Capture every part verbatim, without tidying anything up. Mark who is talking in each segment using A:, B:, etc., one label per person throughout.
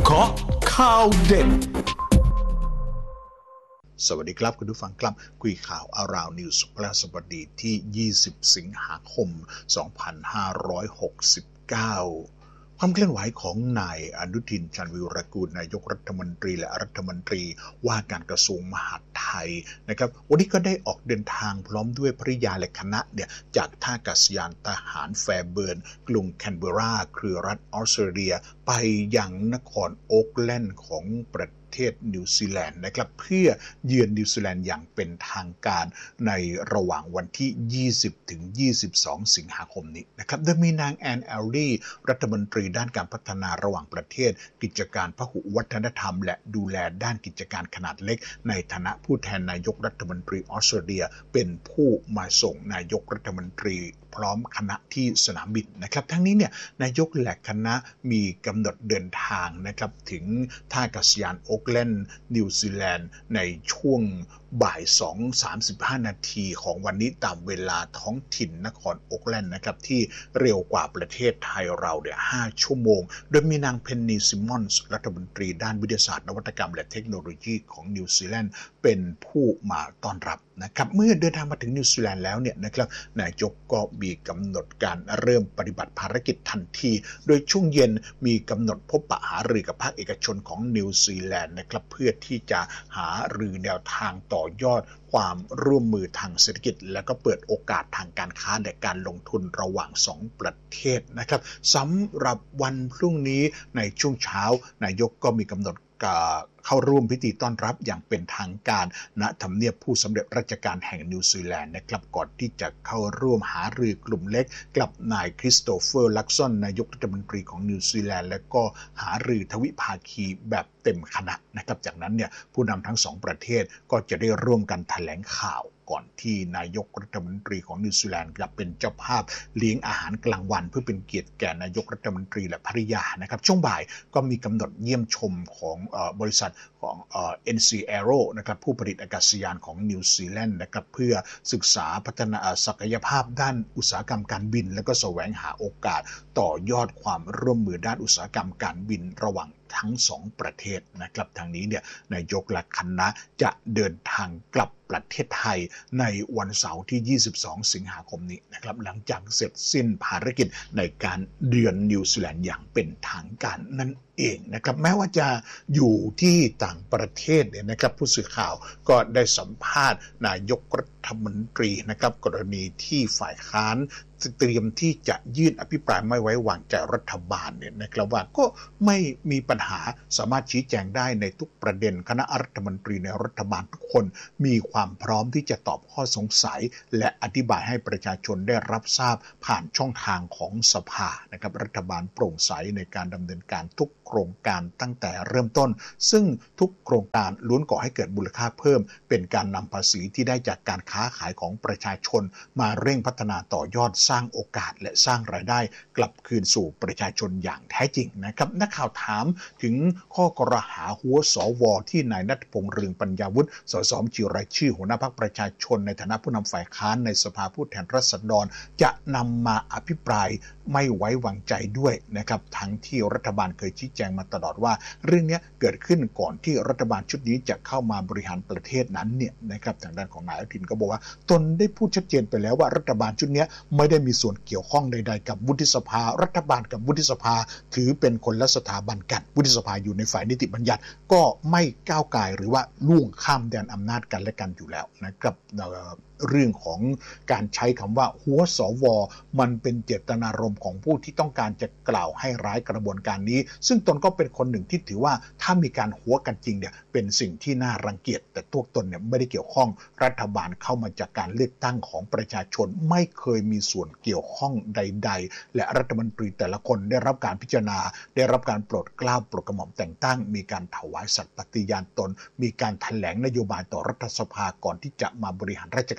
A: เคาะข่าวเด่น
B: สวัสดีครับคุณผู้ฟังครับคุยข่าวอาราวนิวส์พฤหัสบดีที่ยี่สิบสิงหาคมสองพันห้าร้อยหกสิบเก้าความเคลื่อนไหวของนายอนุทินชาญวีรกูลนายกรัฐมนตรีและรัฐมนตรีว่าการกระทรวงมหาดไทยนะครับวันนี้ก็ได้ออกเดินทางพร้อมด้วยภริยาและคณะเนี่ยจากท่าอากาศยานทหารแฟร์เบิร์นกรุงแคนเบอร์ราเครือรัฐออสเตรเลียไปยังนครโอ๊กแลนด์ของประเทศประเทศนิวซีแลนด์นะครับเพื่อเยือนนิวซีแลนด์อย่างเป็นทางการในระหว่างวันที่ยี่สิบถึงยี่สิบสองสิงหาคมนี้นะครับโดยมีนางแอนแอลลี่รัฐมนตรีด้านการพัฒนาระหว่างประเทศกิจการพหุวัฒนธรรมและดูแลด้านกิจการขนาดเล็กในฐานะผู้แทนนายกรัฐมนตรีออสเตรเลียเป็นผู้มาส่งนายกรัฐมนตรีพร้อมคณะที่สนามบินนะครับทั้งนี้เนี่ยนายกและคณะมีกำหนดเดินทางนะครับถึงท่าอากาศยานโอ๊กแลนด์นิวซีแลนด์ในช่วงบ่ายสองโมงสามสิบห้านาทีของวันนี้ตามเวลาท้องถิ่นนครโอ๊กแลนด์นะครับที่เร็วกว่าประเทศไทยเราเนี่ยห้าชั่วโมงโดยมีนางเพนนีซิมมอนส์รัฐมนตรีด้านวิทยาศาสตร์นวัตกรรมและเทคโนโลยีของนิวซีแลนด์เป็นผู้มาต้อนรับนะครับเมื่อเดินทางมาถึงนิวซีแลนด์แล้วเนี่ยนะครับนายกก็มีกำหนดการเริ่มปฏิบัติภารกิจทันทีโดยช่วงเย็นมีกำหนดพบปะหารือกับภาคเอกชนของนิวซีแลนด์นะครับเพื่อที่จะหารือแนวทางต่อยอดความร่วมมือทางเศรษฐกิจและก็เปิดโอกาสทางการค้าและการลงทุนระหว่างสองประเทศนะครับสำหรับวันพรุ่งนี้ในช่วงเช้านายกก็มีกำหนดเข้าร่วมพิธีต้อนรับอย่างเป็นทางการณทำเนียบผู้สำเร็จราชการแห่งนิวซีแลนด์นะครับก่อนที่จะเข้าร่วมหารือกลุ่มเล็กกับนายคริสโตเฟอร์ลักซอนนายกรัฐมนตรีของนิวซีแลนด์และก็หารือทวิภาคีแบบเต็มคณะนะครับจากนั้นเนี่ยผู้นำทั้งสองประเทศก็จะได้ร่วมกันแถลงข่าวก่อนที่นายกรัฐมนตรีของนิวซีแลนด์จะเป็นเจ้าภาพเลี้ยงอาหารกลางวันเพื่อเป็นเกียรติแก่นายกรัฐมนตรีและภริยานะครับช่วงบ่ายก็มีกำหนดเยี่ยมชมของเอ่อบริษัทของเอ่อ เอ็น ซี Aero นะครับผู้ผลิตอากาศยานของนิวซีแลนด์นะครับเพื่อศึกษาพัฒนาศักยภาพด้านอุตสาหกรรมการบินและก็แสวงหาโอกาสต่อยอดความร่วมมือด้านอุตสาหกรรมการบินระหว่างทั้งสองประเทศนะครับทางนี้เนี่ยนายกและคณะจะเดินทางกลับประเทศไทยในวันเสาร์ที่ยี่สิบสองสิงหาคมนี้นะครับหลังจากเสร็จสิ้นภารกิจในการเยือนนิวซีแลนด์อย่างเป็นทางการนั่นเองนะครับแม้ว่าจะอยู่ที่ต่างประเทศเนี่ยนะครับผู้สื่อข่าวก็ได้สัมภาษณ์นายกรัฐมนตรีนะครับกรณีที่ฝ่ายค้านเตรียมที่จะยื่นอภิปรายไม่ไว้วางใจรัฐบาลเนี่ยนะครับว่าก็ไม่มีปัญหาสามารถชี้แจงได้ในทุกประเด็นคณะรัฐมนตรีในรัฐบาลทุกคนมีความพร้อมที่จะตอบข้อสงสัยและอธิบายให้ประชาชนได้รับทราบผ่านช่องทางของสภานะครับรัฐบาลโปร่งใสในการดำเนินการทุกโครงการตั้งแต่เริ่มต้นซึ่งทุกโครงการล้วนก่อให้เกิดมูลค่าเพิ่มเป็นการนำภาษีที่ได้จากการค้าขายของประชาชนมาเร่งพัฒนาต่อยอดสร้างโอกาสและสร้างรายได้กลับคืนสู่ประชาชนอย่างแท้จริงนะครับนักข่าวถามถึงข้อกล่าวหาหัวสวที่นายณัฐพงษ์เรืองปัญญาวุฒิสสบัญชีรายชื่อหัวหน้าพรรคประชาชนในฐานะผู้นำฝ่ายค้านในสภาผู้แทนราษฎรจะนำมาอภิปรายไม่ไว้วางใจด้วยนะครับทั้งที่รัฐบาลเคยชี้แจงมาตลอดว่าเรื่องนี้เกิดขึ้นก่อนที่รัฐบาลชุดนี้จะเข้ามาบริหารประเทศนั้นเนี่ยนะครับทางด้านของนายอนุทินก็บอกว่าตนได้พูดชัดเจนไปแล้วว่ารัฐบาลชุดนี้ไม่ได้มีส่วนเกี่ยวข้องใดๆกับวุฒิสภารัฐบาลกับวุฒิสภาถือเป็นคนละสถาบันกันวุฒิสภาอยู่ในฝ่ายนิติบัญญัติก็ไม่ก้าวไก่หรือว่าล่วงข้ามแดนอำนาจกันและกันอยู่แล้วนะครับเรื่องของการใช้คำว่าหัวสวมันเป็นเจตนารมณ์ของผู้ที่ต้องการจะกล่าวให้ร้ายกระบวนการนี้ซึ่งตนก็เป็นคนหนึ่งที่ถือว่าถ้ามีการหัวกันจริงเนี่ยเป็นสิ่งที่น่ารังเกียจแต่ตัวตนเนี่ยไม่ได้เกี่ยวข้องรัฐบาลเข้ามาจากการเลือกตั้งของประชาชนไม่เคยมีส่วนเกี่ยวข้องใดๆและรัฐมนตรีแต่ละคนได้รับการพิจารณาได้รับการโปรดเกล้าโปรดกระหม่อมแต่งตั้งมีการถวายสัตย์ปฏิญาณตนมีการแถลงนโยบายต่อรัฐสภาก่อนที่จะมาบริหารราชการ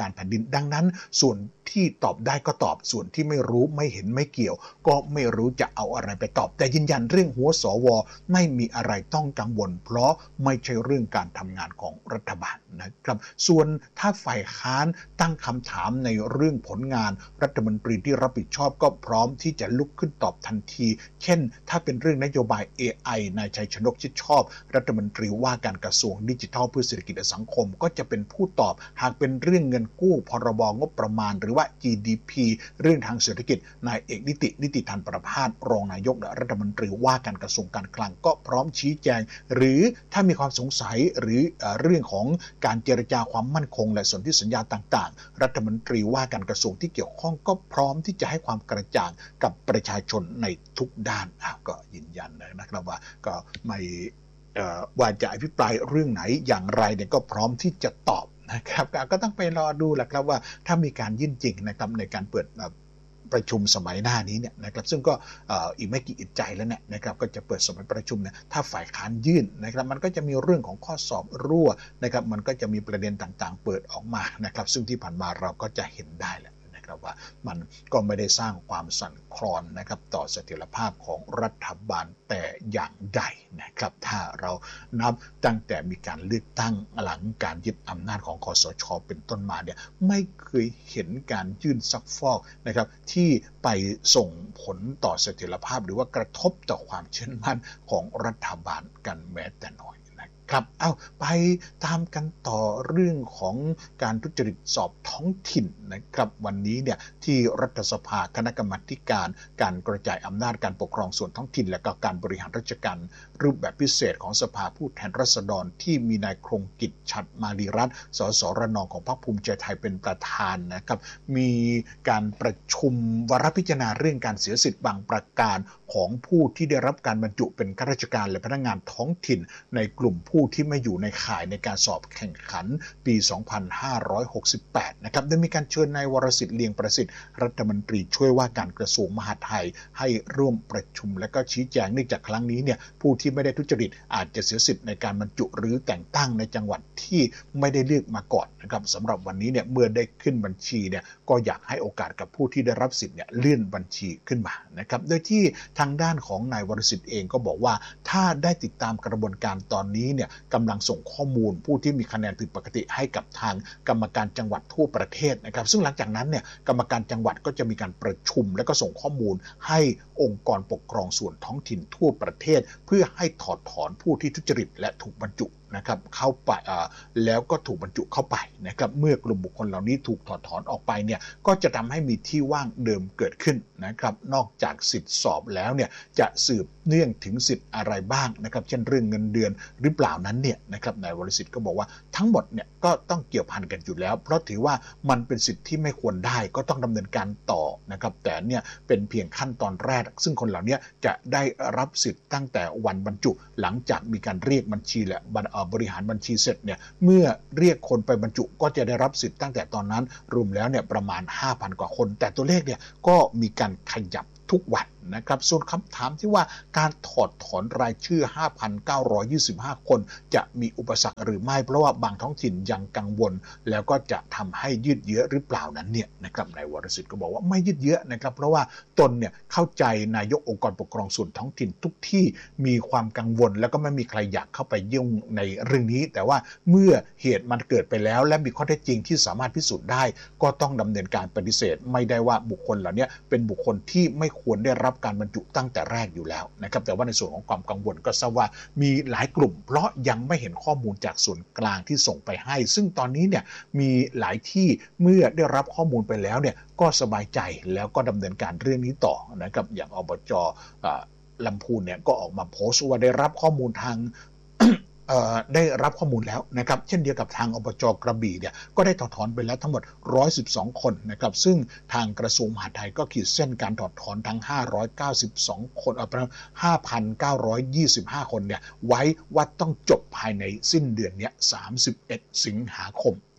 B: การแผ่นดินดังนั้นส่วนที่ตอบได้ก็ตอบส่วนที่ไม่รู้ไม่เห็นไม่เกี่ยวก็ไม่รู้จะเอาอะไรไปตอบแต่ยืนยันเรื่องหัวสวไม่มีอะไรต้องกังวลเพราะไม่ใช่เรื่องการทำงานของรัฐบาลนะครับส่วนถ้าฝ่ายค้านตั้งคำถามในเรื่องผลงานรัฐมนตรีที่รับผิดชอบก็พร้อมที่จะลุกขึ้นตอบทันทีเช่นถ้าเป็นเรื่องนโยบาย เอ ไอ นายชัยชนกชิดชอบรัฐมนตรีว่าการกระทรวงดิจิทัลเพื่อเศรษฐกิจและสังคมก็จะเป็นผู้ตอบหากเป็นเรื่องเงินกู้พรบงบประมาณหรือว่า จี ดี พี เรื่องทางเศรษฐกิจนายเอกนิตินิติธันประภาสรองนายกและรัฐมนตรีว่าการกระทรวงการคลังก็พร้อมชี้แจงหรือถ้ามีความสงสัยหรือเรื่องของการเจรจาความมั่นคงและสนธิสัญญาต่างๆรัฐมนตรีว่าการกระทรวงที่เกี่ยวข้องก็พร้อมที่จะให้ความกระจ่างกับประชาชนในทุกด้านก็ยืนยันนะครับว่าก็ไม่ว่าจะอภิปรายเรื่องไหนอย่างไรเนี่ยก็พร้อมที่จะตอบนะครับก็ต้องไปรอดูแหละครับว่าถ้ามีการยื่นจริงนะครับในการเปิดประชุมสมัยหน้านี้เนี่ยนะครับซึ่งก็อีกไม่กี่อึดใจแล้วเนี่ยนะครับก็จะเปิดสมัยประชุมเนี่ยถ้าฝ่ายค้านยื่นนะครับมันก็จะมีเรื่องของข้อสอบรั่วนะครับมันก็จะมีประเด็นต่างๆเปิดออกมานะครับซึ่งที่ผ่านมาเราก็จะเห็นได้แหละว่ามันก็ไม่ได้สร้างความสั่นคลอนนะครับต่อเสถียรภาพของรัฐบาลแต่อย่างใดนะครับถ้าเรานับตั้งแต่มีการเลือกตั้งหลังการยึดอำนาจของคสช.เป็นต้นมาเนี่ยไม่เคยเห็นการยื่นซักฟอกนะครับที่ไปส่งผลต่อเสถียรภาพหรือว่ากระทบต่อความเชื่อมั่นของรัฐบาลกันแม้แต่น้อยครับเอาไปตามกันต่อเรื่องของการทุจริตสอบท้องถิ่นนะครับวันนี้เนี่ยที่รัฐสภาคณะกรรมาการการกระจายอำนาจการปกครองส่วนท้องถิ่นและก็การบริหารราชการรูปแบบพิเศษของสภาผู้แทนราษฎรที่มีนายครงกิจฉัตรมาลีรัตน์สสระนองของพรรคภูมิใจไทยเป็นประธานนะครับมีการประชุมวาระพิจารณาเรื่องการเสียสิทธิ์บางประการของผู้ที่ได้รับการบรรจุเป็นข้าราชการและพนักงานท้องถิ่นในกลุ่มผู้ที่ไม่อยู่ในข่ายในการสอบแข่งขันปี สองพันห้าร้อยหกสิบแปด นะครับได้มีการเชิญนายวรสิทธิ์เลียงประสิทธิ์รัฐมนตรีช่วยว่าการกระทรวงมหาดไทยให้ร่วมประชุมและก็ชี้แจงเนื่องจากครั้งนี้เนี่ยผู้ที่ไม่ได้ทุจริตอาจจะเสียสิทธิ์ในการบรรจุหรือแต่งตั้งในจังหวัดที่ไม่ได้เลือกมาก่อนนะครับสำหรับวันนี้เนี่ยเมื่อได้ขึ้นบัญชีเนี่ยก็อยากให้โอกาสกับผู้ที่ได้รับสิทธิ์เนี่ยเลื่อนบัญชีขึ้นมานะครับโดยที่ทางด้านของนายวรสิทธิ์เองก็บอกว่าถ้าได้ติดตามกระบวนการตอนนี้เนี่ยกำลังส่งข้อมูลผู้ที่มีคะแนนผิดปกติให้กับทางกรรมการจังหวัดทั่วประเทศนะครับซึ่งหลังจากนั้นเนี่ยกรรมการจังหวัดก็จะมีการประชุมและก็ส่งข้อมูลให้องค์กรปกครองส่วนท้องถิ่นทั่วประเทศเพื่อให้ถอดถอนผู้ที่ทุจริตและถูกบรรจุนะครับเข้าไปแล้วก็ถูกบรรจุเข้าไปนะครับเมื่อกลุ่มบุคคลเหล่านี้ถูกถอดถอนออกไปเนี่ยก็จะทำให้มีที่ว่างเดิมเกิดขึ้นนะครับนอกจากสิทธิสอบแล้วเนี่ยจะสืบเนื่องถึงสิทธิ์อะไรบ้างนะครับเช่นเรื่องเงินเดือนหรือเปล่านั้นเนี่ยนะครับนายวรสิทธิ์ก็บอกว่าทั้งหมดเนี่ยก็ต้องเกี่ยวพันกันอยู่แล้วเพราะถือว่ามันเป็นสิทธิ์ที่ไม่ควรได้ก็ต้องดำเนินการต่อนะครับแต่เนี่ยเป็นเพียงขั้นตอนแรกซึ่งคนเหล่านี้จะได้รับสิทธิ์ตั้งแต่วันบรรจุหลังจากมีการเรียกบัญชีและบริหารบัญชีเสร็จเนี่ยเมื่อเรียกคนไปบรรจุก็จะได้รับสิทธิ์ตั้งแต่ตอนนั้นรวมแล้วเนี่ยประมาณ ห้าพัน กว่าคนแต่ตัวเลขเนี่ยก็มีการขยับทุกวันนะครับส่วนคำถามที่ว่าการถอดถอนรายชื่อ ห้าพันเก้าร้อยยี่สิบห้า คนจะมีอุปสรรคหรือไม่เพราะว่าบางท้องถิ่นยังกังวลแล้วก็จะทำให้ยืดเยื้อหรือเปล่านั้นเนี่ยนะครับนายวรสิทธิ์ก็บอกว่าไม่ยืดเยื้อนะครับเพราะว่าตนเนี่ยเข้าใจนายกองค์กรปกครองส่วนท้องถิ่นทุกที่มีความกังวลแล้วก็ไม่มีใครอยากเข้าไปยุ่งในเรื่องนี้แต่ว่าเมื่อเหตุมันเกิดไปแล้วและมีข้อเท็จจริงที่สามารถพิสูจน์ได้ก็ต้องดำเนินการปฏิเสธไม่ได้ว่าบุคคลเหล่านี้เป็นบุคคลที่ไม่ควรได้รับการบรรจุตั้งแต่แรกอยู่แล้วนะครับแต่ว่าในส่วนของความกังวลก็ทราบว่ามีหลายกลุ่มเพราะยังไม่เห็นข้อมูลจากส่วนกลางที่ส่งไปให้ซึ่งตอนนี้เนี่ยมีหลายที่เมื่อได้รับข้อมูลไปแล้วเนี่ยก็สบายใจแล้วก็ดำเนินการเรื่องนี้ต่อนะครับอย่างอบจ.ลำพูนเนี่ยก็ออกมาโพสต์ว่าได้รับข้อมูลทาง ได้รับข้อมูลแล้วนะครับเช่นเดียวกับทางอบจ.กระบี่เนี่ยก็ได้ถอดถอนไปแล้วทั้งหมดหนึ่งร้อยสิบสองคนนะครับซึ่งทางกระทรวงมหาดไทยก็ขีดเส้นการถอดถอนทั้งห้าร้อยเก้าสิบสองคนเอาไป ห้าพันเก้าร้อยยี่สิบห้า คนเนี่ยไว้ว่าต้องจบภายในสิ้นเดือนนี้สามสิบเอ็ดสิงหาคม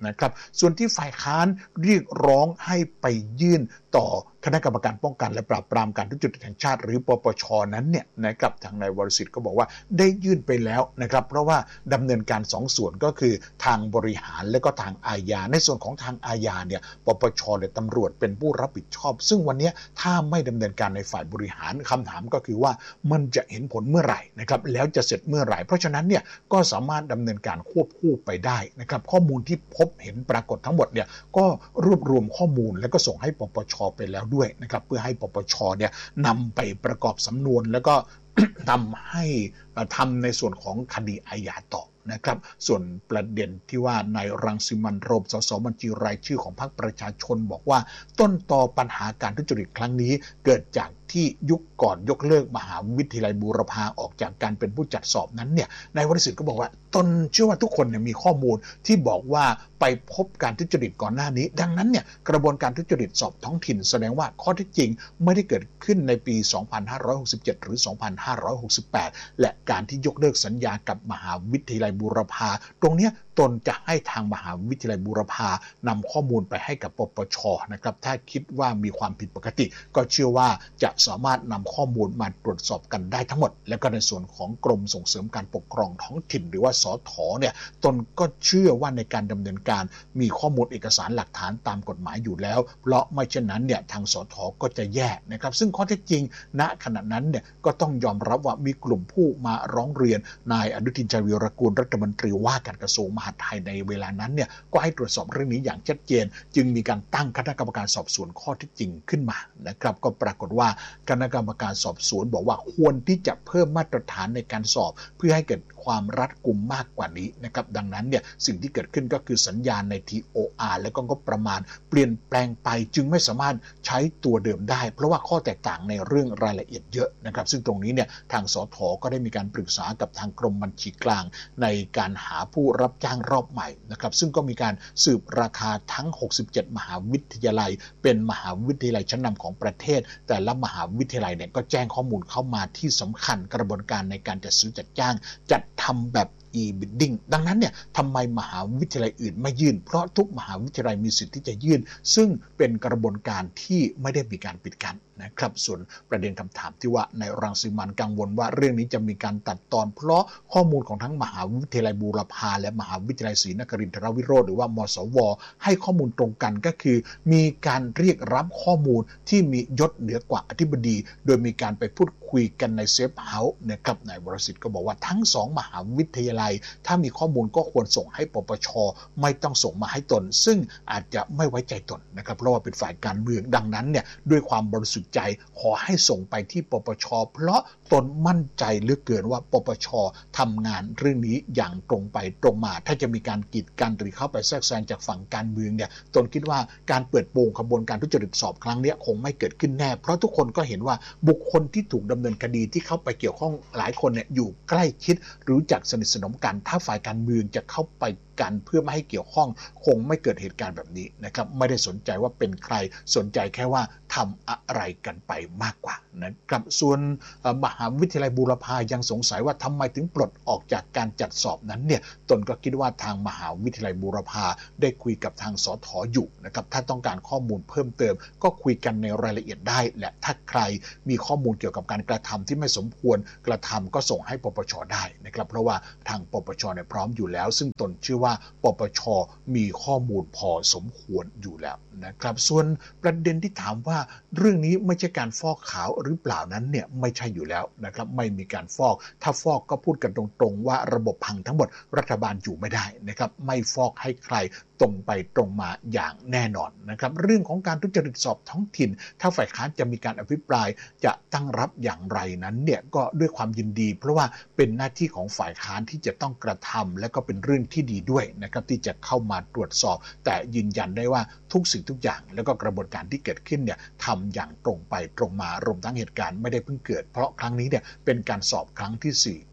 B: นะครับส่วนที่ฝ่ายค้านเรียกร้องให้ไปยื่นต่อคณะกรรมการป้องกันและปราบปรามการทุจริตแห่งชาติหรือปปชนั้นเนี่ยนะครับทางนายวรสิทธิ์ก็บอกว่าได้ยื่นไปแล้วนะครับเพราะว่าดำเนินการสองส่วนก็คือทางบริหารและก็ทางอาญาในส่วนของทางอาญาเนี่ยปปชและตำรวจเป็นผู้รับผิดชอบซึ่งวันนี้ถ้าไม่ดำเนินการในฝ่ายบริหารคำถามก็คือว่ามันจะเห็นผลเมื่อไหร่นะครับแล้วจะเสร็จเมื่อไหร่เพราะฉะนั้นเนี่ยก็สามารถดำเนินการควบคู่ไปได้นะครับข้อมูลที่พบเห็นปรากฏทั้งหมดเนี่ยก็รวบรวมข้อมูลแล้วก็ส่งให้ปปชไปแล้วด้วยนะครับเพื่อให้ปปชเนี่ยนำไปประกอบสำนวนแล้วก็ ทำให้ทำในส่วนของคดีอาญาต่อนะครับส่วนประเด็นที่ว่านายรังสิมันต์โรมสสบัญชีรายชื่อของพรรคประชาชนบอกว่าต้นตอปัญหาการทุจริตครั้งนี้เกิดจากที่ยุคก่อนยกเลิกมหาวิทยาลัยบูรพาออกจากการเป็นผู้จัดสอบนั้นเนี่ยนายวรสิทธิ์ก็บอกว่าตนเชื่อว่าทุกคนเนี่ยมีข้อมูลที่บอกว่าไปพบการทุจริตก่อนหน้านี้ดังนั้นเนี่ยกระบวนการทุจริตสอบท้องถิ่นแสดงว่าข้อเท็จจริงไม่ได้เกิดขึ้นในปี สองพันห้าร้อยหกสิบเจ็ด หรือ สองพันห้าร้อยหกสิบแปด และการที่ยกเลิกสัญญากับมหาวิทยาลัยบูรพาตรงเนี้ยตนจะให้ทางมหาวิทยาลัยบูรพานำข้อมูลไปให้กับปปชนะครับถ้าคิดว่ามีความผิดปกติก็เชื่อว่าจะสามารถนำข้อมูลมาตรวจสอบกันได้ทั้งหมดและก็ในส่วนของกรมส่งเสริมการปกครองท้องถิ่นหรือว่าสทเนี่ยตนก็เชื่อว่าในการดำเนินการมีข้อมูลเอกสารหลักฐานตามกฎหมายอยู่แล้วเพราะไม่เช่นนั้นเนี่ยทางสทก็จะแย่นะครับซึ่งข้อเท็จจริงณขณะนั้นเนี่ยก็ต้องยอมรับว่ามีกลุ่มผู้มาร้องเรียนนายอนุทินชาญวีรกูลรัฐมนตรีว่าการกระทรวงมหาดไทยในเวลานั้นเนี่ยก็ให้ตรวจสอบเรื่องนี้อย่างชัดเจนจึงมีการตั้งคณะกรรมการสอบสวนข้อเท็จจริงขึ้นมานะครับก็ปรากฏว่าคณะกรรมการสอบสวนบอกว่าควรที่จะเพิ่มมาตรฐานในการสอบเพื่อให้เกิดความรัดกุมมากกว่านี้นะครับดังนั้นเนี่ยสิ่งที่เกิดขึ้นก็คือสัญญาณใน ที โอ อาร์ และก็งบประมาณเปลี่ยนแปลงไปจึงไม่สามารถใช้ตัวเดิมได้เพราะว่าข้อแตกต่างในเรื่องรายละเอียดเยอะนะครับซึ่งตรงนี้เนี่ยทางสทก็ได้มีการปรึกษากับทางกรมบัญชีกลางในการหาผู้รับจ้างรอบใหม่นะครับซึ่งก็มีการสืบราคาทั้งหกสิบเจ็ดมหาวิทยาลัยเป็นมหาวิทยาลัยชั้นนำของประเทศแต่ละมหาวิทยาลัยเนี่ยก็แจ้งข้อมูลเข้ามาที่สำคัญกระบวนการในการจัดซื้อจัดจ้างจัดทำแบบ e-bidding ดังนั้นเนี่ยทำไมมหาวิทยาลัยอื่นไม่ยื่นเพราะทุกมหาวิทยาลัยมีสิทธิ์ที่จะยื่นซึ่งเป็นกระบวนการที่ไม่ได้มีการปิดกั้นนะครับส่วนประเด็นคำถามที่ว่านายรังสิมันต์กังวลว่าเรื่องนี้จะมีการตัดตอนเพราะข้อมูลของทั้งมหาวิทยาลัยบูรพาและมหาวิทยาลัยศรีนครินทรวิโรธหรือว่ามสวให้ข้อมูลตรงกันก็คือมีการเรียกรับข้อมูลที่มียศเหนือกว่าอธิบดีโดยมีการไปพูดคุยกันในเซฟเฮาส์นะครับนายวรสิทธิ์ก็บอกว่าทั้งสองมหาวิทยาลัยถ้ามีข้อมูลก็ควรส่งให้ปปชไม่ต้องส่งมาให้ตนซึ่งอาจจะไม่ไว้ใจตนนะครับเพราะว่าเป็นฝ่ายการเมืองดังนั้นเนี่ยด้วยความบริสุทธิ์ใจขอให้ส่งไปที่ปปชเพราะตนมั่นใจเหลือเกินว่าปปชทำงานเรื่องนี้อย่างตรงไปตรงมาถ้าจะมีการกีดกันหรือเข้าไปแทรกแซงจากฝั่งการเมืองเนี่ยตนคิดว่าการเปิดโปงขบวนการทุจริตสอบครั้งนี้คงไม่เกิดขึ้นแน่เพราะทุกคนก็เห็นว่าบุคคลที่ถูกดำเนินคดีที่เข้าไปเกี่ยวข้องหลายคนเนี่ยอยู่ใกล้ชิดรู้จักสนิทสนมกันถ้าฝ่ายการเมืองจะเข้าไปกันเพื่อไม่ให้เกี่ยวข้องคงไม่เกิดเหตุการณ์แบบนี้นะครับไม่ได้สนใจว่าเป็นใครสนใจแค่ว่าทำอะไรกันไปมากกว่านะครับส่วนมหาวิทยาลัยบูรพายังสงสัยว่าทำไมถึงปลดออกจากการจัดสอบนั้นเนี่ยตนก็คิดว่าทางมหาวิทยาลัยบูรพาได้คุยกับทางสทอยู่นะครับถ้าต้องการข้อมูลเพิ่มเติมก็คุยกันในรายละเอียดได้และถ้าใครมีข้อมูลเกี่ยวกับการกระทำที่ไม่สมควรกระทำก็ส่งให้ปปชได้นะครับเพราะว่าทางปปชเนี่ยพร้อมอยู่แล้วซึ่งตนเชื่อว่าปปชมีข้อมูลพอสมควรอยู่แล้วนะครับส่วนประเด็นที่ถามว่าเรื่องนี้ไม่ใช่การฟอกขาวหรือเปล่านั้นเนี่ยไม่ใช่อยู่แล้วนะครับไม่มีการฟอกถ้าฟอกก็พูดกันตรงๆว่าระบบพังทั้งหมดรัฐบาลอยู่ไม่ได้นะครับไม่ฟอกให้ใครตรงไปตรงมาอย่างแน่นอนนะครับเรื่องของการทุจริตสอบท้องถิ่นถ้าฝ่ายค้านจะมีการอภิปรายจะตั้งรับอย่างไรนั้นเนี่ยก็ด้วยความยินดีเพราะว่าเป็นหน้าที่ของฝ่ายค้านที่จะต้องกระทำและก็เป็นเรื่องที่ดีด้วยนะครับที่จะเข้ามาตรวจสอบแต่ยืนยันได้ว่าทุกสิ่งทุกอย่างแล้วก็กระบวนการที่เกิดขึ้นเนี่ยทำอย่างตรงไปตรงมารวมทั้งเหตุการณ์ไม่ได้เพิ่งเกิดเพราะครั้งนี้เนี่ยเป็นการสอบครั้งที่สี่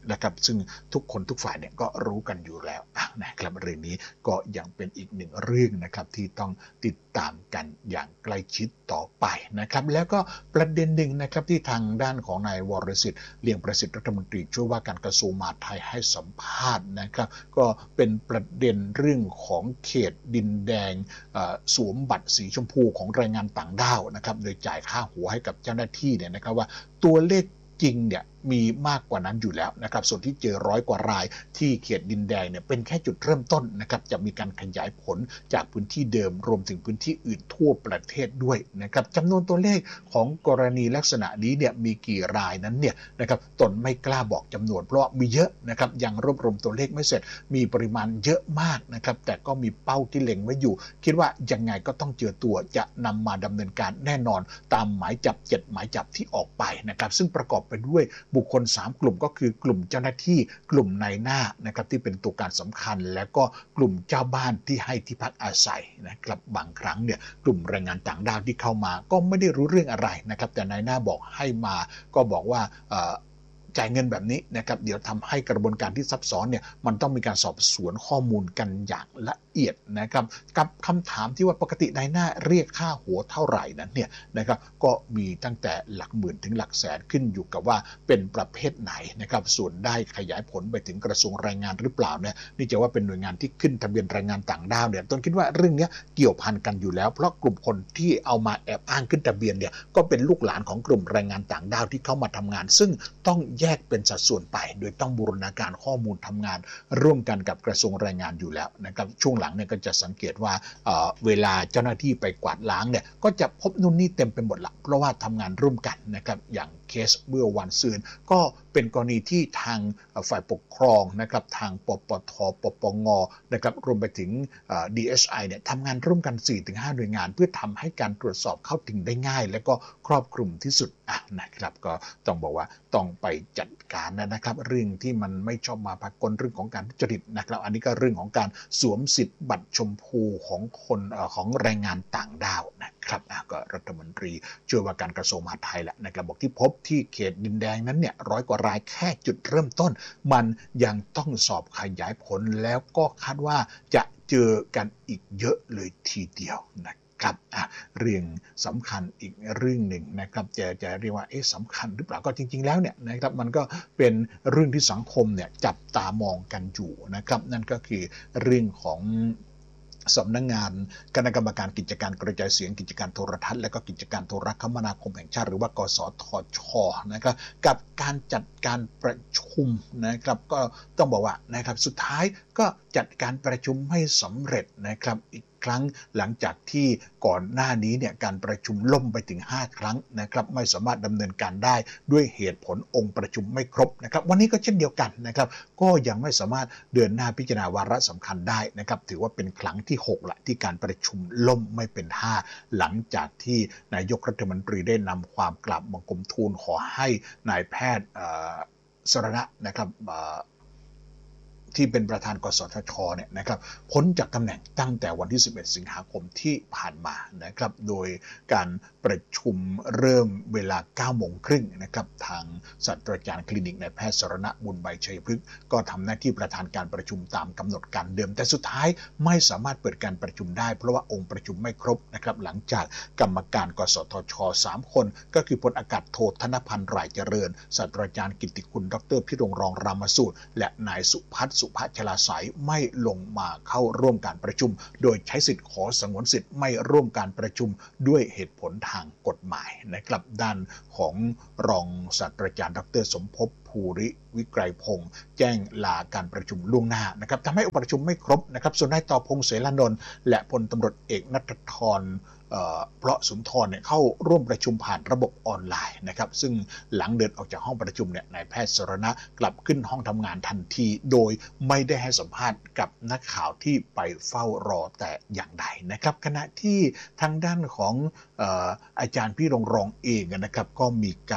B: นะครับซึ่งทุกคนทุกฝ่ายเนี่ยก็รู้กันอยู่แล้วนะครับเรื่องนี้ก็ยังเป็นอีกหนึ่งเรื่องนะครับที่ต้องติดตามกันอย่างใกล้ชิดต่อไปนะครับแล้วก็ประเด็นหนึ่งนะครับที่ทางด้านของนายวรสิทธิ์เลี่ยมประสิทธิ์รัฐมนตรีช่วยว่าการกระทรวงมหาดไทยให้สัมภาษณ์นะครับก็เป็นประเด็นเรื่องของเขตดินแดงสวมบัตรสีชมพูของแรงงานต่างด้าวนะครับโดยจ่ายค่าหัวให้กับเจ้าหน้าที่เนี่ยนะครับว่าตัวเลขจริงเนี่ยมีมากกว่านั้นอยู่แล้วนะครับส่วนที่เจอร้อยกว่ารายที่เขตดินแดงเนี่ยเป็นแค่จุดเริ่มต้นนะครับจะมีการขยายผลจากพื้นที่เดิมรวมถึงพื้นที่อื่นทั่วประเทศด้วยนะครับจำนวนตัวเลขของกรณีลักษณะนี้เนี่ยมีกี่รายนั้นเนี่ยนะครับตนไม่กล้าบอกจำนวนเพราะมีเยอะนะครับยังรวบรวมตัวเลขไม่เสร็จมีปริมาณเยอะมากนะครับแต่ก็มีเป้าที่เล็งไว้อยู่คิดว่ายังไงก็ต้องเจอตัวจะนำมาดำเนินการแน่นอนตามหมายจับเจ็ดหมายจับที่ออกไปนะครับซึ่งประกอบไปด้วยบุคคลสามกลุ่มก็คือกลุ่มเจ้าหน้าที่กลุ่มนายหน้านะครับที่เป็นตัวการสำคัญแล้วก็กลุ่มเจ้าบ้านที่ให้ที่พักอาศัยนะครับบางครั้งเนี่ยกลุ่มแรงงานต่างด้าวที่เข้ามาก็ไม่ได้รู้เรื่องอะไรนะครับแต่นายหน้าบอกให้มาก็บอกว่าจ่ายเงินแบบนี้นะครับเดี๋ยวทำให้กระบวนการที่ซับซ้อนเนี่ยมันต้องมีการสอบสวนข้อมูลกันอย่างละเอียดนะครับกับคำถามที่ว่าปกตินายหน้าเรียกค่าหัวเท่าไหร่นั้นเนี่ยนะครับก็มีตั้งแต่หลักหมื่นถึงหลักแสนขึ้นอยู่กับว่าเป็นประเภทไหนนะครับส่วนได้ขยายผลไปถึงกระทรวงแรงงานหรือเปล่าเนี่ยนี่จะว่าเป็นหน่วยงานที่ขึ้นทะเบียนแรงงานต่างด้าวเนี่ยต้นคิดว่าเรื่องนี้เกี่ยวพันกันอยู่แล้วเพราะกลุ่มคนที่เอามาแอบอ้างขึ้นทะเบียนเนี่ยก็เป็นลูกหลานของกลุ่มแรงงานต่างด้าวที่เข้ามาทำงานซึ่งต้องแยกเป็นสัดส่วนไปโดยต้องบูรณาการข้อมูลทำงานร่วมกันกับกระทรวงแรงงานอยู่แล้วนะครับช่วงหลังเนี่ยก็จะสังเกตว่า เ, เวลาเจ้าหน้าที่ไปกวาดล้างเนี่ยก็จะพบนู่นนี่เต็มไปหมดละเพราะว่าทำงานร่วมกันนะครับอย่างเคสเมื่อวันซืนก็เป็นกรณีที่ทางฝ่ายปกครองนะครับทางปปทปปงนะครับรวมไปถึง ดี เอส ไอ เนี่ยทำงานร่วมกัน สี่ถึงห้า หน่วยงานเพื่อทำให้การตรวจสอบเข้าถึงได้ง่ายและก็ครอบคลุมที่สุดอ่ะนะครับก็ต้องบอกว่าต้องไปจัดการนะครับเรื่องที่มันไม่ชอบมาพากลเรื่องของการทุจริตนะครับอันนี้ก็เรื่องของการสวมสิทธิ์บัตรชมพูของคนของแรงงานต่างด้าวนะครับก็รัฐมนตรีช่วยว่าการกระทรวงมหาดไทยแหละนะครับบอกที่พบที่เขตดินแดงนั้นเนี่ยร้อยกว่ารายแค่จุดเริ่มต้นมันยังต้องสอบขยายผลแล้วก็คาดว่าจะเจอกันอีกเยอะเลยทีเดียวนะครับอ่ะเรื่องสำคัญอีกเรื่องหนึ่งนะครับจะจะเรียกว่าเอ๊ะสำคัญหรือเปล่าก็จริงๆแล้วเนี่ยนะครับมันก็เป็นเรื่องที่สังคมเนี่ยจับตามองกันอยู่นะครับนั่นก็คือเรื่องของสำนักงานคณะกรรมการกิจการกระจายเสียงกิจการโทรทัศน์และก็กิจการโทรคมนาคมแห่งชาติหรือว่ากสทช.นะครับกับการจัดการประชุมนะครับก็ต้องบอกว่านะครับสุดท้ายก็จัดการประชุมไม่สำเร็จนะครับอีกครั้งหลังจากที่ก่อนหน้านี้เนี่ยการประชุมล่มไปถึงห้าครั้งนะครับไม่สามารถดำเนินการได้ด้วยเหตุผลองค์ประชุมไม่ครบนะครับวันนี้ก็เช่นเดียวกันนะครับก็ยังไม่สามารถเดินหน้าพิจารณาวาระสำคัญได้นะครับถือว่าเป็นครั้งที่หกละที่การประชุมล่มไม่เป็นท่าหลังจากที่นายกรัฐมนตรีได้นำความกราบบังคมทูลขอให้นายแพทย์สรณะนะครับที่เป็นประธานกสทช.เนี่ยนะครับพ้นจากตำแหน่งตั้งแต่วันที่สิบเอ็ดสิงหาคมที่ผ่านมานะครับโดยการประชุมเริ่มเวลา เก้าโมงครึ่งนะครับทางศาสตราจารย์คลินิกนายแพทย์สรณะบุญใบชัยพฤกษ์ก็ทำหน้าที่ประธานการประชุมตามกำหนดการเดิมแต่สุดท้ายไม่สามารถเปิดการประชุมได้เพราะว่าองค์ประชุมไม่ครบนะครับหลังจากกรรมการกสทช.สามคนก็คือพลอากาศโทธนพันธ์หร่ายเจริญศาสตราจารย์กิตติคุณดร.พิรงค์รองรามสูตรและนายสุพัฒน์สุภชลาสายไม่ลงมาเข้าร่วมการประชุมโดยใช้สิทธิ์ขอสงวนสิทธิ์ไม่ร่วมการประชุมด้วยเหตุผลทางกฎหมายนะครับด้านของรองศาสตราจารย์ดร.สมภพภูริวิไกรพงษ์แจ้งลาการประชุมล่วงหน้านะครับทำให้องค์ประชุมไม่ครบนะครับส่วนนายต่อพงษ์เสรานนท์และพลตำรวจเอกณัฐธรเพราะสุนทรเนี่ยเข้าร่วมประชุมผ่านระบบออนไลน์นะครับซึ่งหลังเดินออกจากห้องประชุมเนี่ยนายแพทย์สรณะกลับขึ้นห้องทำงานทันทีโดยไม่ได้ให้สัมภาษณ์กับนักข่าวที่ไปเฝ้ารอแต่อย่างใดนะครับขณะที่ทางด้านของเอ่ออาจารย์พี่รงรองเองนะครับก็มีการ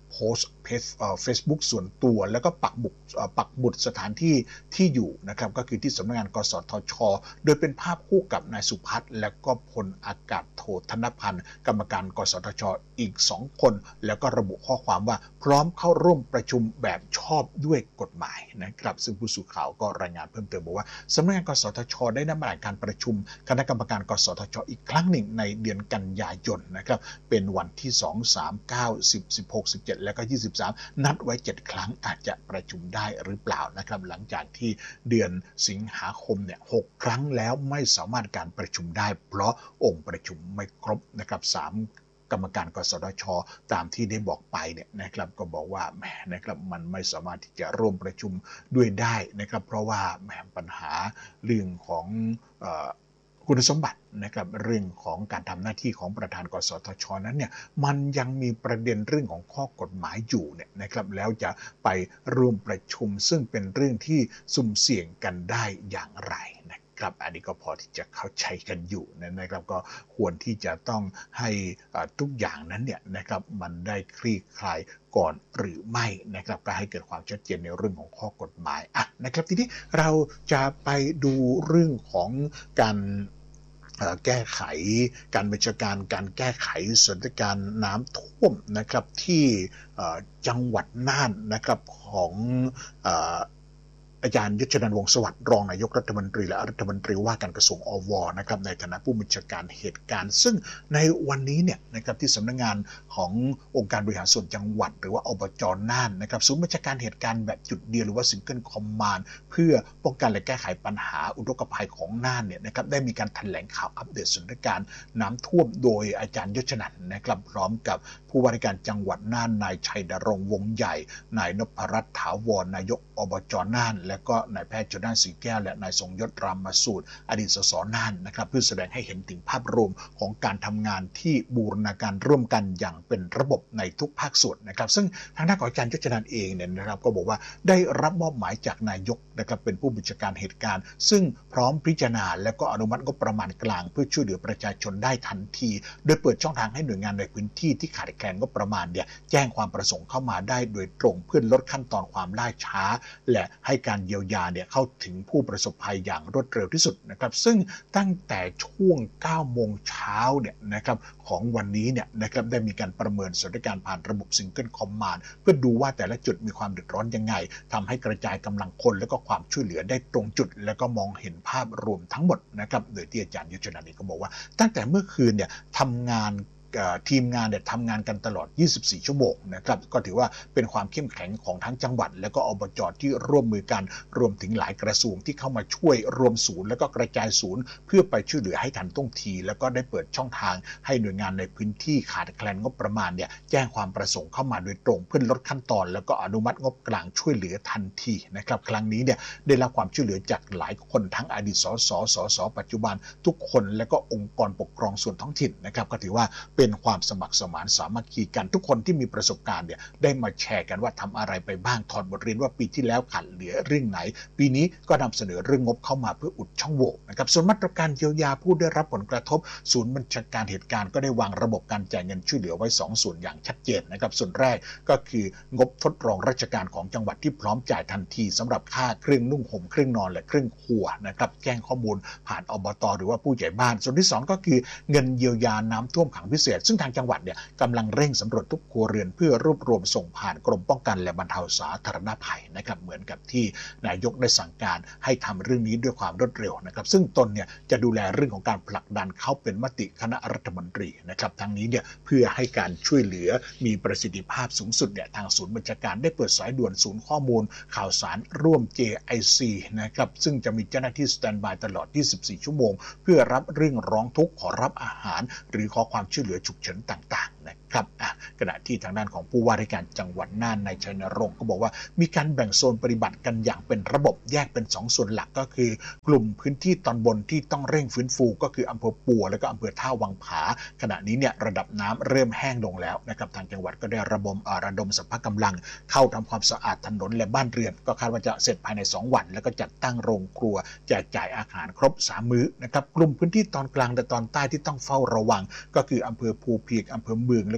B: โพสต์เพจเฟซบุ๊กส่วนตัวแล้วก็ปักบุกปักบุตรสถานที่ที่อยู่นะครับก็คือที่สำนักงานกสทช.โดยเป็นภาพคู่กับนายสุพัฒน์และก็พลอากาศโทธนพันธ์กรรมการกสทช.อีกสองคนแล้วก็ระบุข้อความว่าพร้อมเข้าร่วมประชุมแบบชอบด้วยกฎหมายนะครับซึ่งผู้สื่อข่าวก็รายงานเพิ่มเติมบอกว่าสำนักงานกสทช.ได้นำรายการประชุมคณะกรรมการกสทช.อีกครั้งหนึ่งในเดือนกันยายนนะครับเป็นวันที่สอง สาม เก้า สิบ สิบหก สิบเจ็ดและก็ยี่สิบสามนัดไว้เจ็ดครั้งอาจจะประชุมได้หรือเปล่านะครับหลังจากที่เดือนสิงหาคมเนี่ยหกครั้งแล้วไม่สามารถการประชุมได้เพราะองค์ประชุมไม่ครบนะครับสามกรรมการกสทช.ตามที่ได้บอกไปเนี่ยนะครับก็บอกว่าแหมนะครับมันไม่สามารถที่จะร่วมประชุมด้วยได้นะครับเพราะว่าแหมปัญหาเรื่องของเอ่อคุณสมบัตินะครับเรื่องของการทำหน้าที่ของประธานกสทช.นั้นเนี่ยมันยังมีประเด็นเรื่องของข้อกฎหมายอยู่เนี่ยนะครับแล้วจะไปร่วมประชุมซึ่งเป็นเรื่องที่สุ่มเสี่ยงกันได้อย่างไรนะครับอันนี้ก็พอที่จะเข้าใจกันอยู่นะครับก็ควรที่จะต้องให้ทุกอย่างนั้นเนี่ยนะครับมันได้คลี่คลายก่อนหรือไม่นะครับก็ให้เกิดความชัดเจนในเรื่องของข้อกฎหมายอ่ะนะครับทีนี้เราจะไปดูเรื่องของการแก้ไขการบัญชาการการแก้ไขสถานการณ์น้ำท่วมนะครับที่จังหวัดน่านนะครับของอาจารย์ยศนันท์วงศ์สวัสดิ์รองนายกรัฐมนตรีและรัฐมนตรีว่าการกระทรวงอวนะครับในฐานะผู้บัญชาการเหตุการณ์ซึ่งในวันนี้เนี่ยนะครับที่สำนักงานขององค์การบริหารส่วนจังหวัดหรือว่าอบจ.น่านนะครับศูนย์บัญชาการเหตุการณ์แบบจุดเดียวหรือว่าซิงเกิลคอมมานด์เพื่อป้องกันและแก้ไขปัญหาอุทกภัยของน่านเนี่ยนะครับได้มีการแถลงข่าวอัปเดตสถานการณ์น้ำท่วมโดยอาจารย์ยศนันท์นะครับพร้อมกับผู้ว่าราชการจังหวัดน่านนายชัยนรงค์วงศ์ใหญ่นายนพรัตน์ถาวรนายกอบจ.น่านและก็นายแพทย์ชลน่านสีแก้วและนายทรงยศรามมาสูตรอดีตสสน่านนะครับเพื่อแสดงให้เห็นถึงภาพรวมของการทำงานที่บูรณาการร่วมกันอย่างเป็นระบบในทุกภาคส่วนนะครับซึ่งทางด้านของอาจารย์ยศนันท์เองเนี่ยนะครับก็บอกว่าได้รับมอบหมายจากนายกนะครับเป็นผู้บัญชาการเหตุการณ์ซึ่งพร้อมพิจารณาและก็อนุมัติงบประมาณกลางเพื่อช่วยเหลือประชาชนได้ทันทีโดยเปิดช่องทางให้หน่วยงานในพื้นที่ที่ขาดแคลนงบประมาณเนี่ยแจ้งความประสงค์เข้ามาได้โดยตรงเพื่อลดขั้นตอนความล่าช้าและให้การเยียวยาเนี่ยเข้าถึงผู้ประสบภัยอย่างรวดเร็วที่สุดนะครับซึ่งตั้งแต่ช่วงเก้าโมงเช้าเนี่ยนะครับของวันนี้เนี่ยนะครับได้มีการประเมินสถานการณ์ผ่านระบบซิงเกิลคอมมานด์เพื่อดูว่าแต่ละจุดมีความเดือดร้อนยังไงทำให้กระจายกำลังคนและก็ความช่วยเหลือได้ตรงจุดแล้วก็มองเห็นภาพรวมทั้งหมดนะครับโดยที่อาจารย์ยศนันท์ก็บอกว่าตั้งแต่เมื่อคืนเนี่ยทำงานทีมงานเนี่ยทำงานกันตลอดยี่สิบสี่ชั่วโมงนะครับก็ถือว่าเป็นความเข้มแข็งของทั้งจังหวัดและก็อบจ.ที่ร่วมมือกันรวมถึงหลายกระทรวงที่เข้ามาช่วยรวมศูนย์แล้วก็กระจายศูนย์เพื่อไปช่วยเหลือให้ทันท่วงทีแล้วก็ได้เปิดช่องทางให้หน่วยงานในพื้นที่ขาดแคลนงบประมาณเนี่ยแจ้งความประสงค์เข้ามาโดยตรงเพื่อลดขั้นตอนแล้วก็อนุมัติงบกลางช่วยเหลือทันทีนะครับครั้งนี้เนี่ยได้รับความช่วยเหลือจากหลายคนทั้งอดีตสสสสปัจจุบันทุกคนและก็องค์กรปกครองส่วนท้องถิ่นนะครับก็ถือว่าเป็นความสมัครสมานสามัคคีกันทุกคนที่มีประสบการณ์เนี่ยได้มาแชร์กันว่าทำอะไรไปบ้างถอดบทเรียนว่าปีที่แล้วขาดเหลือเรื่องไหนปีนี้ก็นำเสนอเรื่องงบเข้ามาเพื่ออุดช่องโหว่นะครับส่วนมาตรการเยียวยาผู้ได้รับผลกระทบศูนย์บัญชาการเหตุการณ์ก็ได้วางระบบการจ่ายเงินช่วยเหลือไว้สองส่วนอย่างชัดเจนนะครับส่วนแรกก็คืองบทดลองราชการของจังหวัดที่พร้อมจ่ายทันทีสำหรับค่าเครื่องนุ่งห่มเครื่องนอนและเครื่องครัวนะครับแจ้งข้อมูลผ่านอบต.หรือว่าผู้ใหญ่บ้านส่วนที่สองก็คือเงินเยียวยาน้ำท่วมขังพิเศษซึ่งทางจังหวัดเนี่ยกำลังเร่งสำรวจทุกครัวเรือนเพื่อรวบรวมส่งผ่านกรมป้องกันและบรรเทาสาธารณภัยนะครับเหมือนกับที่นายกได้สั่งการให้ทำเรื่องนี้ด้วยความรวดเร็วนะครับซึ่งตนเนี่ยจะดูแลเรื่องของการผลักดันเข้าเป็นมติคณะรัฐมนตรีนะครับทั้งนี้เนี่ยเพื่อให้การช่วยเหลือมีประสิทธิภาพสูงสุดเนี่ยทางศูนย์บัญชาการได้เปิดสายด่วนศูนย์ข้อมูลข่าวสารร่วม เจ ไอ ซี นะครับซึ่งจะมีเจ้าหน้าที่สแตนด์บายตลอดยี่สิบสี่ชั่วโมงเพื่อรับเรื่องร้องทุกข์ขอรับอาหารหรือขอความช่วยเหลือฉุกเฉินต่างๆนะครับขณะที่ทางด้านของผู้ว่าราชการจังหวัดน่านนายชัยนรงค์ก็บอกว่ามีการแบ่งโซนปฏิบัติกันอย่างเป็นระบบแยกเป็นสองส่วนหลักก็คือกลุ่มพื้นที่ตอนบนที่ต้องเร่งฟื้นฟูก็คืออำเภอปัวและก็อำเภอท่าวังผาขณะนี้เนี่ยระดับน้ำเริ่มแห้งลงแล้วนะครับทางจังหวัดก็ได้ระดมระดมสรรพกำลังเข้าทำความสะอาดถนนและบ้านเรือนก็คาดว่าจะเสร็จภายในสองวันแล้วก็จัดตั้งโรงครัวแจกจ่ายอาหารครบสามมื้อนะครับกลุ่มพื้นที่ตอนกลางและตอนใต้ที่ต้องเฝ้าระวังก็คืออำเภอภูเพียงอำเภอเมืองและ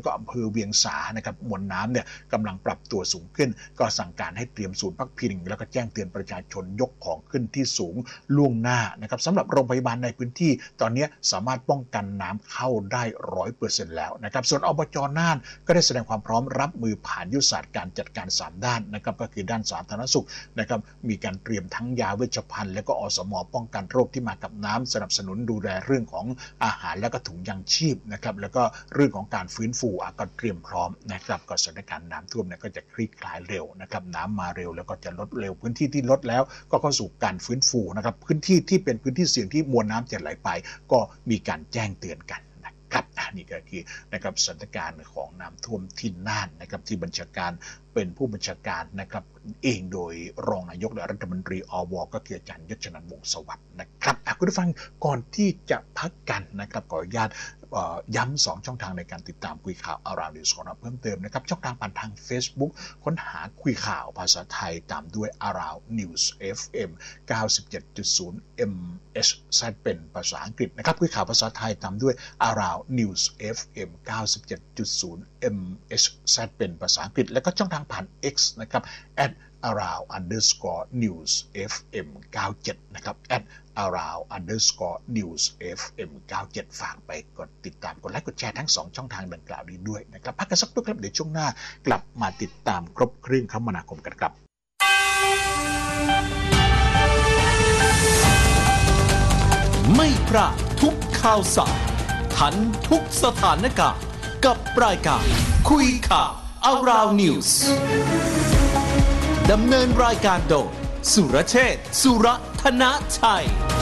B: แล้วก็อำเภอเวียงสานะครับมวลน้ำเนี่ยกำลังปรับตัวสูงขึ้นก็สั่งการให้เตรียมศูนย์พักพิงแล้วก็แจ้งเตือนประชาชนยกของขึ้นที่สูงล่วงหน้านะครับสำหรับโรงพยาบาลในพื้นที่ตอนนี้สามารถป้องกันน้ำเข้าได้ ร้อยเปอร์เซ็นต์ แล้วนะครับส่วนอบจ.น่านก็ได้แสดงความพร้อมรับมือผ่านยุทธศาสตร์การจัดการสามด้านนะครับก็คือด้านสาธารณสุขนะครับมีการเตรียมทั้งยาเวชภัณฑ์และก็อสม.ป้องกันโรคที่มากับน้ำสนับสนุนดูแลเรื่องของอาหารและก็ถุงยังชีพนะครับแล้วก็เรื่องของการฟื้นฟูก็เตรียมพร้อมนะครับก็สถานการณ์น้ำท่วมเนี่ยก็จะคลี่คลายเร็วนะครับน้ำมาเร็วแล้วก็จะลดเร็วพื้นที่ที่ลดแล้วก็เข้าสู่การฟื้นฟูนะครับพื้นที่ที่เป็นพื้นที่เสี่ยงที่มวลน้ำจะไหลไปก็มีการแจ้งเตือนกันนะครับนี่ก็คือนะครับสถานการณ์ของน้ำท่วมที่น่านนะครับที่บัญชาการเป็นผู้บัญชาการนะครับเองโดยรองนายกและรัฐมนตรีอวก็คืออาจารย์ยศนันท์วงศ์สวัสดิ์นะครับคุณผู้ฟังก่อนที่จะพักกันนะครับขออนุญาตย้ำสองช่องทางในการติดตามคุยข่าว Around News ของเราเพิ่มเติมนะครับช่องทางผ่านทาง Facebook ค้นหาคุยข่าวภาษาไทยตามด้วย Around News เอฟ เอ็ม เก้าสิบเจ็ดจุดศูนย์ เอ็ม เอช แซด เป็นภาษาอังกฤษนะครับคุยข่าวภาษาไทยตามด้วย Around News เอฟ เอ็ม เก้าสิบเจ็ดจุดศูนย์ เอ็ม เอช แซด เป็นภาษาอังกฤษและก็ช่องทางผ่าน X นะครับ at around underscore news เอฟ เอ็ม เก้าสิบเจ็ดนะครับ at around underscore news เอฟ เอ็ม เก้าสิบเจ็ดฝากไปกดติดตามกดไลค์กดแชร์ทั้งสองช่องทางดังกล่าวนี้ด้วยนะครับพักกันสักครู่ครับเดี๋ยวช่วงหน้ากลับมาติดตามครบเครื่องคมนาคมกันครับ
A: ไม่พลาดทุกข่าวสารทันทุกสถานการณ์กับรายการคุยข่าว Around News ดำเนินรายการโดยสุรเชษฐ์ สุรธนชัย